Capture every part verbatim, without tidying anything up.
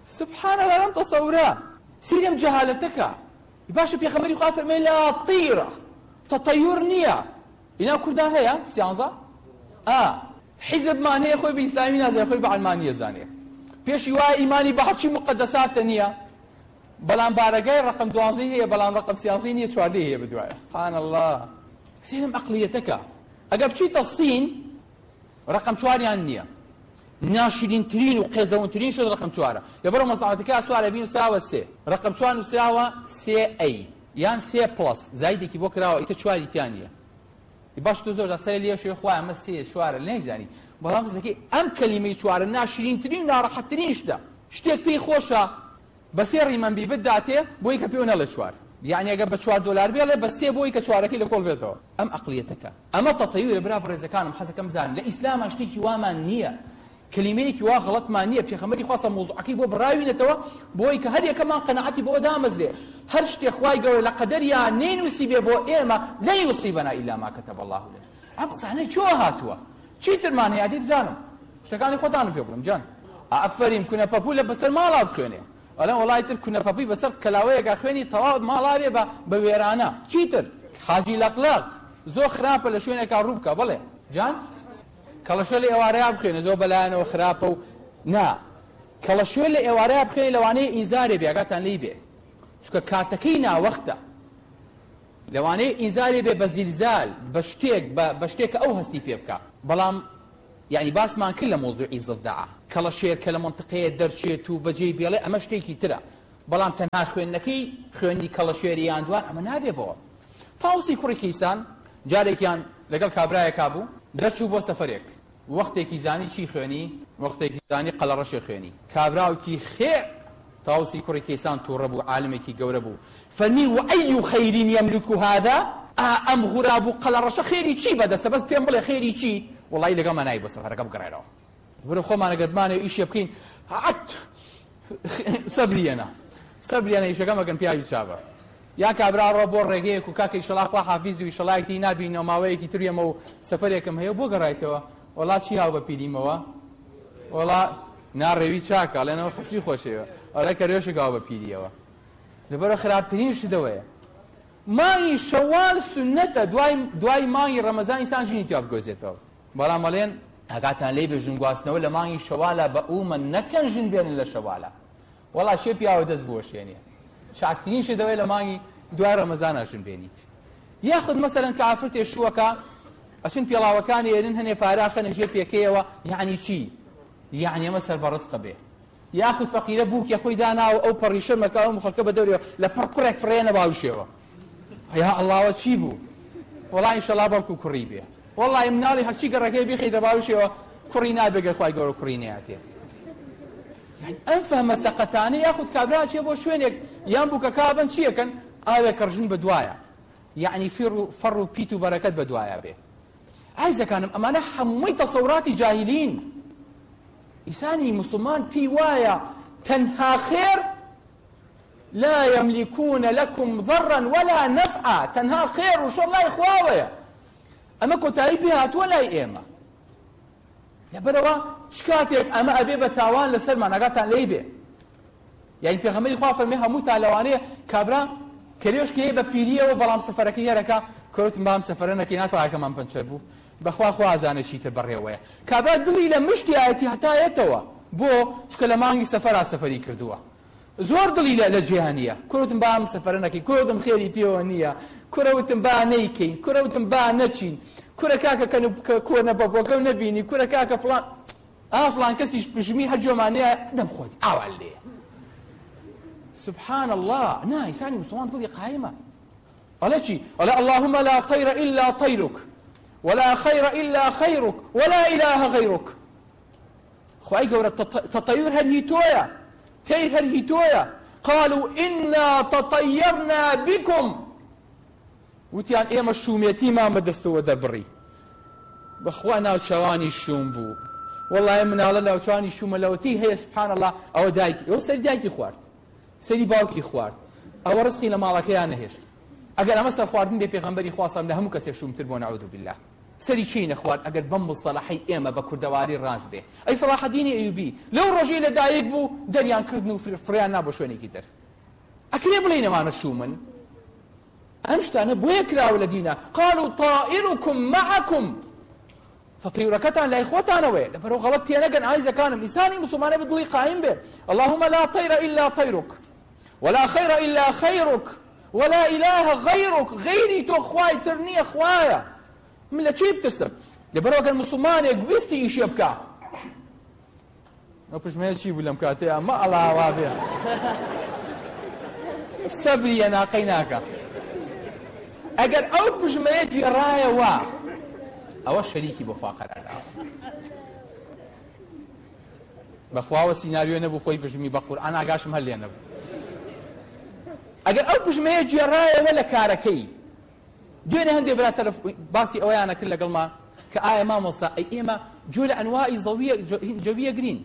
سبحان الله لم تصورا سيرم جهالتك باشا بيغمبري خوا فرمي لا طيرة تطير نية إنا كردان هيا سيانزا آه حزب مانية خوي بإسلامي نازل خوي بعلمانية زانية بيش يوا إيماني بحرشي مقدسات نية بلان بارقاي رقم دوانزي هي بلان رقم سياسي نية شواردي هي بدوايا سبحان الله سيرم أقليتك أقب شي الصين رقم شواري عن نية ناشرين ترين وقيزون ترين شو رقم شوارة يبرو مصنعتك سوارة بين ساوى سي رقم شوار مساوى سي اي يعني سي بلس زايد كي بكره ايت شواري ثانيه يباش تزوج اسالي شو اخويا اما سي شوارة لين زاني بلام زكي ام كلمه شوارة ناشرين ترين راحت ترين شدا شتيك بي خوشا بسيري من بيبداته بويك بيونا لشوار يعني اجاب شوار دولار بيلا بس بويك شوارة كي لكل فيتو ام اقليتك اما تطير برابر اذا كان محسك كم زان الاسلام اشتكي وامانيه كلميك وا غلط مانيه في خمري خاصه موضوعك بو براوي نتوا بويك هدي كمان قناعتي بو دامزري هل شتي اخواي قالوا لقدر يا نين يصيب بو ايما لا يصيبنا الا ما كتب الله لنا ابص انا شو هاتوا تشيتر ماني ادي بزانم اشتكاني خدان بيبرم جان افريم كنا بابولا بس ما لا بخوني انا والله تر كنا بابي بس كلاوي اخواني طواب ما لا بيبا بويرانا تشيتر حاجي الاخلاق زو خراب لشوينك روبكا بله جان کەڵەشۆ لە ئێوارەیە بخوێنە زۆر بەلایەنەوە خراپە و نا کەڵەشۆ لە ئێوارەیە بخوێنە لەوانەیە ئینزارێ بێ ئاگاتان لێی بێ چونکە کاتەکەی ناوەختە لەوانەیە ئینزارێ بێ بە زیلزال بە شتێک بە شتێک ئەو هەستی پێ بکە بەڵام یعنی باسمان کرد لە مۆزوعی زەفدەعە کەڵەشێر کە لە منتقەیە دەرچێت و بەجێی بێڵێ ئەمە شتێکی ترە بەڵام تەنها خوێندنەکەی خوێندی کەڵەشێری یان دوان ئەمە نابێ بەوە تاوسی کوڕی کیسان جارێکیان لەگەڵ کابرایەکا بوو دەرچوو بۆ سەفەرێک وەختێکی زانی چی خوێنی وەختێکی زانی قەڵەڕەشێ خوێنی کابراوتی خێر تاوسی کوڕی کەیسان تووڕە بوو عالمێکی گەورە بوو فەرمی وەئەیو خەیرین یەملوکو هادا ئەم غوراب و قەڵەڕەشە خێری چی بەدەستە بەس پێم بڵێ خێری چی وەڵی لەگەڵ مەنای بۆ سەفەرەکە بگەڕێنەوە بەرە خۆمانە گەردمانێ ئیشێ بکەین هات سەبریەنە سەبریەنە ئیشەکە مەگەن پیاوی چاوە یا کابرا ڕۆ بۆ ڕێگەیەک و کاکە ئیشەڵا خوا حافیز و ئیشەڵایەکی نابینەوە ماوەیەکی تریەمە و سەفەرێکم هەیە بۆ گەڕایتەوە وەڵا چی هاو بە پیریمەوە وەڵا ناڕێوی چاکە لەنەوە خەسی خۆشەوە ئەڵێ کەرێشێک هاو بە پیریەوە لەبەرە خراپترین شتەوەیە مانگی شەوال سونەتە دوای مانگی ڕەمەزان ئینسان ژنی تیا بگۆزێتەوە بەڵام ئەڵێن ئاگاتان لێ بێ ژن گواستنەوە لە مانگی شەوالە بە ئومە نەکەن ژن بێنن لە شەوالە وەڵا شێ پیاوە دەست بۆشێنێ چاکترین شتەوەی لە مانگی دوای ڕەمەزان ئەژن بێنیت یاخود مەسەلەن کە ئافرەت تێشووەکە ئەچن پێڵاوەکانی ئێرن هەنێ پارا خەنە ژێر پێکەیەوە یعنی چی یعنی ئەمە سەربەڕزقە بێ یاخود فەقیرە بووکێ خۆی داناوە ئەو پەڕیشە مەکە ئەو مخەڵکە بە دەورێەوە لە پڕ کوڕێک فڕێنە باوشێوە یا ئەڵڵاوە چی بوو وەڵای ئینشەڵا بەڵکو کوڕی بێ وەڵای مناڵی هەرچی گەڕەکەی بیخەیتە باوشێوە کوڕی نابێگەر خوای گەورە کوڕی نەهاتێ ئەم فەهمە سەقەتانە یاخود کابرا چێ بۆ شوێنێک یان بووکە کابن چیەکەن ئاوێ کەڕژن بە دوایە یعنی فەڕ و پیت و بەرەکەت بە دوایە بێ عیزەکانم ئەمانە هەمووی تەسەوراتی جاهیلین ئینسانی مسلمان پێی وایە تەنها خێر لا يملكون لكم ضرا ولا نفعا تەنها خێر و شەڕ لای خواوەیە ئەمە کۆتایی پێ هاتووە لای ئێمە لەبەرەوە چ کاتێک ئەمە ئەبێ بە تاوان لەسەرمان ئاگاتان لێی بێ یعنی پێغەمبەری خوا فەرمێ هەموو تا لەوانەیە کابرا کەرێشکەیە بە پیریەوە بەڵام سەفەرەکەی هەرەکە کەوتم بام سەفەرە نەکەی ناتوانەکەمان پەنچەر بوو بەخوا خوا ئازانە چیتر بەڕێوەیە کابرا دڵی لە مشتی ئاەتی هەتایەتەوە بۆ چکە لە مانگی سەفەرا سەفەری کردووە زۆر دڵی لە جیهانیە کوڕوتم بام سەفەرە نەکەی کوڕوتم خێری پێوە نییە کوڕەوتم با نەیکەین کوڕەوتم با نەچین کورە کاکە کۆنە بەبۆکە و نەبینی کورە کاکە فڵان ئا فڵان کەسیش پژمی هەرجۆمانەیە دەمخۆت ئاوان لێ سبحان الله نا ئینسانی مسلمان دڵی قایمە ئەڵێ چی ئەڵێ اللهم لا طير إلا طيرك ولا خير إلا خيرك ولا إله غيرك خوای گەورە تەطەیور هەر هی تۆیە تەیر هەر هی تۆیە قالوا إنا تطيرنا بكم وتیان ئێمە شومێتیمان بەدەستەوە دەبڕی بەخوا ناوچەوانی شوم بوو وەڵڵای مناڵە ناوچوانی شومە لەوەتی هەیە سبحان الله ئەوە دایکی ئەوە سەری دایکی خوارد سەری باوکی خوارد ئەوە ڕزقی لە ماڵەکەیان نەهێشت ئەگەر ئەمە سەر خواردن بێ پێغەمبەری خوا سەڵام لە هەموو کەسێک شومتر بۆ نەعوذ بالله سەری چینە خوارد ئەگەر بەم مستەڵەحەی ئێمە بە کوردەواری ڕاست بێ. ئەی سەلاحەدینی ئەیوبی لەو ڕۆژەی لەدایک بوو دەریان کردن و فریان نا بۆ شوێنێکی تر. ئەکرێ بڵێ نەمانە شومن ئەم شتانە بۆیە کراوە لە دینە. قالوا طائركم معكم فطيركتان لا إخوتان وين لبرو غلط تيانجن عايز كان إنساني مسلمان بدلي قائم به. اللهم لا طير إلا طيرك ولا خير إلا خيرك ولا إله غيرك غيري تو خواي ترني خوايا من لا شيء بتسب لبرو كان مسلمان يقبستي إيش يبكى ما بيش ما يشي ولا مكاتي ما الله واضح صبري أنا قيناك أجر أو بيش ما يجي رايا وا أو شريكي بفاقر على بخوا سيناريو نبو خوي بجمي بقول أنا عايش مهلي نبو أجر أو بجمي يجي رايا ولا كاركي دون هندي بلا تلف باسي أويانا كل قلما كآية ما مصا أي إما جول أنواع زوية جوية جرين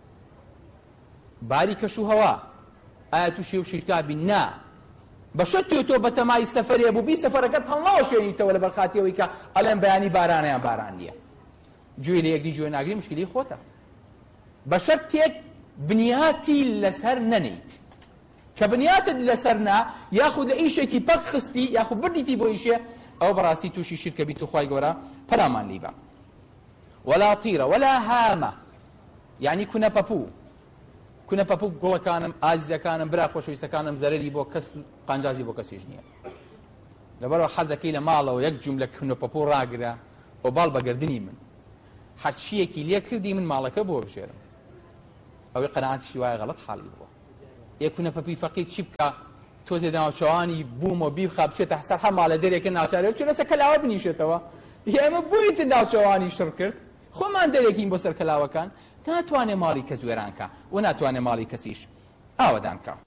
بارك شو هوا آية شيء وشركة بالنا بشتي تو بتماي سفر ابو بي سفر قد الله شيء تو ولا برخاتي ويكا الان بياني بارانه يا بارانيه جوي لي يجي جوي ناغي مشكله خوته بشتي بنياتي لسر ننيت كبنيات لسرنا ياخذ اي شيء كي بخستي ياخذ بديتي بو شيء او براسي تو شي شركه بيتو خوي غورا فرامان ليبا ولا طيره ولا هامه يعني كنا بابو كنا بابو قولا كانم آزيا كانم برا خوشوي سكانم زرري بو كس قنجازي بو كسيجنيه لبرو حزكي لماله ويك جمله كنا بابو راغرا وبال بقردني من حشيه كي ليه كردي من مالك بو بشير او قناعات شويه غلط حالي بو يكون بابي فقيد شبكه توزي داو شواني بومو بيب خاب شي تحسر حما على دري كنا عشاري وشو نسا كلاوه بني شتوا يا ما بويت داو شواني شركت خو ما دري كين بو سر كلاوه كان ناتوانێ ماڵی کەس وێرانکە و ناتوانێ ماڵی کەسیش ئاوەدانکە.